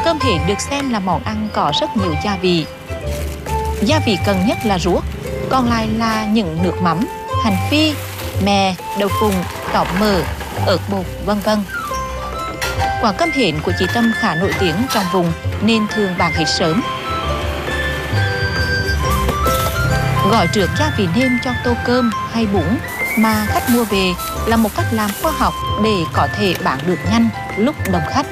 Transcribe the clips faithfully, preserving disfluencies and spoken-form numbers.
Cơm hến được xem là món ăn có rất nhiều gia vị. Gia vị cần nhất là ruốc, còn lại là những nước mắm, hành phi, mè, đậu phụng, tỏi mỡ, ớt bột, vân vân. Quán cơm hến của chị Tâm khá nổi tiếng trong vùng nên thường bán hết sớm. Gọi trước gia vị nêm cho tô cơm hay bún mà khách mua về là một cách làm khoa học để có thể bán được nhanh lúc đông khách.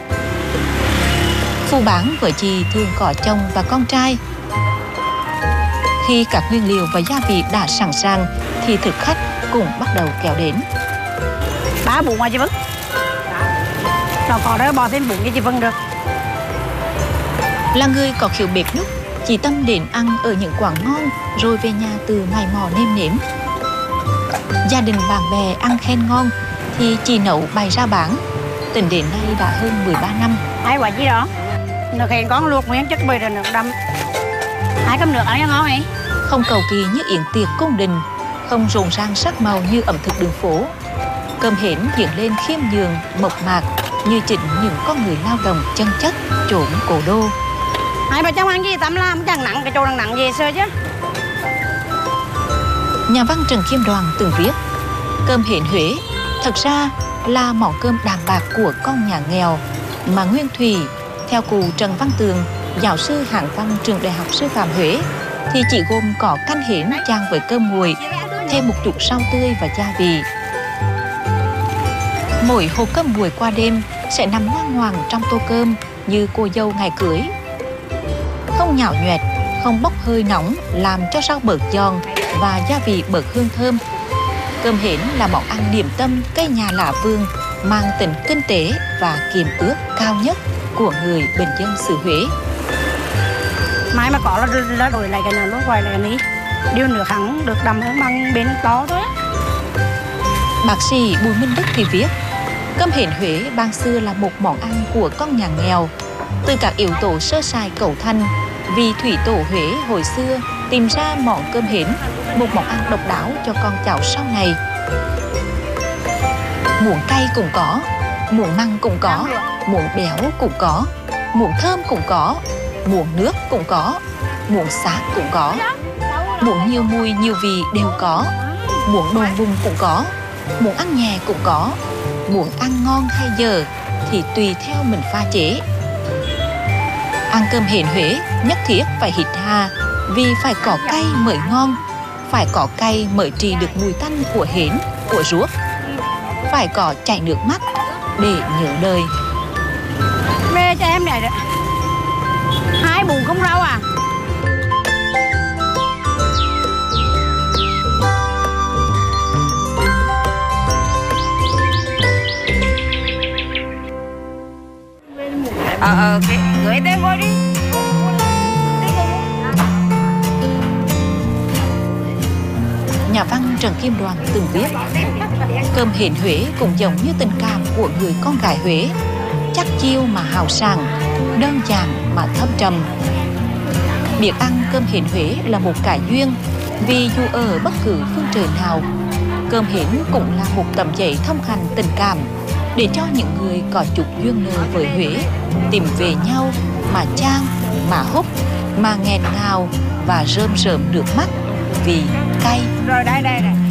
Phụ bán vợ chị thường có chồng và con trai. Khi các nguyên liệu và gia vị đã sẵn sàng thì thực khách cũng bắt đầu kéo đến. Bá bún ngoài chị Vân. Nó có đó bỏ thêm bún cho chị Vân được. Là người có khiếu bếp núc, chị Tâm đến ăn ở những quán ngon rồi về nhà từ mày mò nêm nếm. Gia đình bạn bè ăn khen ngon thì chị nấu bày ra bán. Tính đến nay đã hơn mười ba năm. Hay quả gì đó. Nó khen con luộc nguyên chất bì rồi nước đâm. Hai cơm nước ăn cho ngon ấy. Không cầu kỳ như yến tiệc cung đình, không rộn ràng sắc màu như ẩm thực đường phố. Cơm hến hiện lên khiêm nhường, mộc mạc như chính những con người lao động chân chất trốn cổ đô. Hai bà cháu ăn gì Tâm làm chẳng nặng cái chỗ nặng nặng về xưa chứ. Nhà văn Trần Kim Đoàn từng viết, cơm hến Huế thật ra là món cơm đạm bạc của con nhà nghèo mà nguyên thủy, theo cụ Trần Văn Tường, giáo sư hạng văn trường Đại học Sư phạm Huế, thì chỉ gồm có canh hến chan với cơm nguội, thêm một chút rau tươi và gia vị. Mỗi hộp cơm nguội qua đêm sẽ nằm ngoan ngoằng trong tô cơm như cô dâu ngày cưới. Không nhão nhoẹt, không bốc hơi nóng làm cho rau bớt giòn và gia vị bớt hương thơm. Cơm hến là món ăn điểm tâm cây nhà lạ vườn mang tính kinh tế và kiềm ước cao nhất của người bình dân xứ Huế. Mai mà có là, là đổi lại cái nào lúc quay lại cái ní. Điều nước hắn được đầm hơn bằng bên to thôi á. Bác sĩ Bùi Minh Đức thì viết, cơm hến Huế ban xưa là một món ăn của con nhà nghèo. Từ các yếu tố sơ sài cấu thành, vì thủy tổ Huế hồi xưa tìm ra món cơm hến, một món ăn độc đáo cho con cháu sau này. Muỗng cay cũng có, muỗng măng cũng có, muỗng béo cũng có, muỗng thơm cũng có, muỗng nước cũng có, muỗng xác cũng có, muỗng nhiều mùi nhiều vị đều có, muỗng đồn bùng cũng có, muỗng ăn nhẹ cũng có, muỗng ăn ngon hay dở thì tùy theo mình pha chế. Ăn cơm hến Huế nhất thiết phải hít hà vì phải có cay mới ngon, phải có cay mới trì được mùi tanh của hến, của ruốc, phải có chảy nước mắt để nhớ đời. Về cho em này đấy. Hai bún không rau à? Ờ ờ okay. Gửi tên vô đi. Nhà văn Trần Kim Đoàn từng viết, cơm hến Huế cũng giống như tình cảm của người con gái Huế, chắc chiêu mà hào sảng, đơn giản mà thâm trầm. Biết ăn cơm hến Huế là một cái duyên, vì dù ở bất cứ phương trời nào, cơm hến cũng là một tấm giấy thông hành tình cảm để cho những người có chút duyên nợ với Huế tìm về nhau mà chan, mà húp, mà nghẹn ngào và rơm rớm nước mắt vì cay. Rồi đây đây này.